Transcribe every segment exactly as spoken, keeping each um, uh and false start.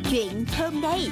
Chuyện hôm nay.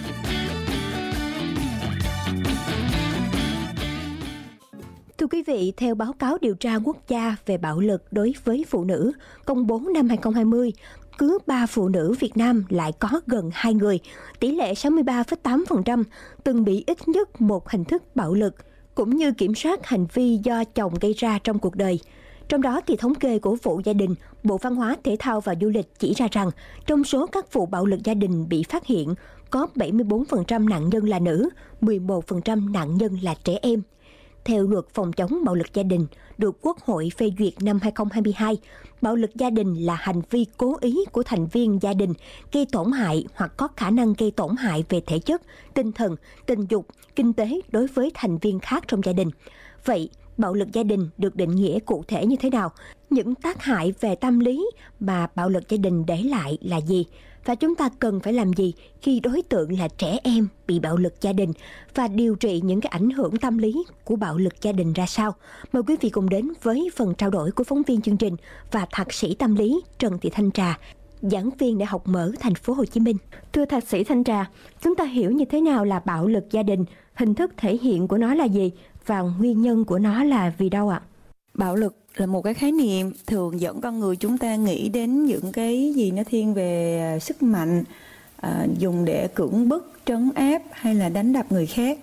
Thưa quý vị, theo báo cáo điều tra quốc gia về bạo lực đối với phụ nữ công bố năm hai không hai không, cứ ba phụ nữ Việt Nam lại có gần hai người, tỷ lệ sáu mươi ba phẩy tám phần trăm từng bị ít nhất một hình thức bạo lực, cũng như kiểm soát hành vi do chồng gây ra trong cuộc đời. Trong đó thì thống kê của vụ gia đình, Bộ Văn hóa, Thể thao và Du lịch chỉ ra rằng trong số các vụ bạo lực gia đình bị phát hiện, có bảy mươi bốn phần trăm nạn nhân là nữ, mười một phần trăm nạn nhân là trẻ em. Theo luật phòng chống bạo lực gia đình được Quốc hội phê duyệt năm hai không hai hai, bạo lực gia đình là hành vi cố ý của thành viên gia đình gây tổn hại hoặc có khả năng gây tổn hại về thể chất, tinh thần, tình dục, kinh tế đối với thành viên khác trong gia đình. Vậy, bạo lực gia đình được định nghĩa cụ thể như thế nào? Những tác hại về tâm lý mà bạo lực gia đình để lại là gì? Và chúng ta cần phải làm gì khi đối tượng là trẻ em bị bạo lực gia đình, và điều trị những cái ảnh hưởng tâm lý của bạo lực gia đình ra sao? Mời quý vị cùng đến với phần trao đổi của phóng viên chương trình và thạc sĩ tâm lý Trần Thị Thanh Trà, giảng viên Đại học Mở Thành phố Hồ Chí Minh. Thưa thạc sĩ Thanh Trà, chúng ta hiểu như thế nào là bạo lực gia đình, hình thức thể hiện của nó là gì và nguyên nhân của nó là vì đâu ạ? Bạo lực là một cái khái niệm thường dẫn con người chúng ta nghĩ đến những cái gì nó thiên về sức mạnh, à, dùng để cưỡng bức, trấn áp hay là đánh đập người khác.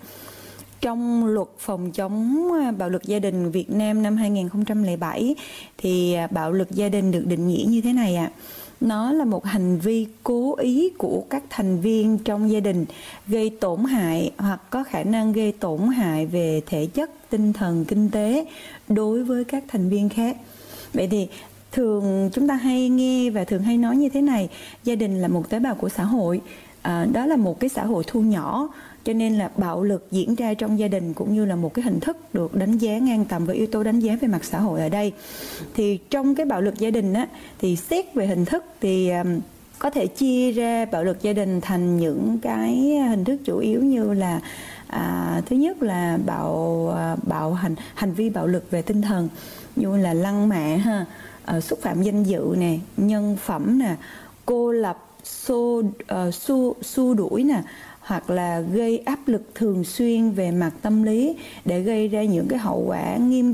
Trong luật phòng chống bạo lực gia đình Việt Nam năm hai không không bảy thì bạo lực gia đình được định nghĩa như thế này ạ. À. Nó là một hành vi cố ý của các thành viên trong gia đình gây tổn hại hoặc có khả năng gây tổn hại về thể chất, tinh thần, kinh tế đối với các thành viên khác. Vậy thì thường chúng ta hay nghe và thường hay nói như thế này: gia đình là một tế bào của xã hội, à, đó là một cái xã hội thu nhỏ, cho nên là bạo lực diễn ra trong gia đình cũng như là một cái hình thức được đánh giá ngang tầm với yếu tố đánh giá về mặt xã hội ở đây. Thì trong cái bạo lực gia đình á, thì xét về hình thức thì um, có thể chia ra bạo lực gia đình thành những cái hình thức chủ yếu như là à, thứ nhất là bạo bạo hành hành vi bạo lực về tinh thần, như là lăng mạ ha, à, xúc phạm danh dự nè, nhân phẩm nè, cô lập, xô uh, xua, xua đuổi nè, hoặc là gây áp lực thường xuyên về mặt tâm lý để gây ra những cái hậu quả nghiêm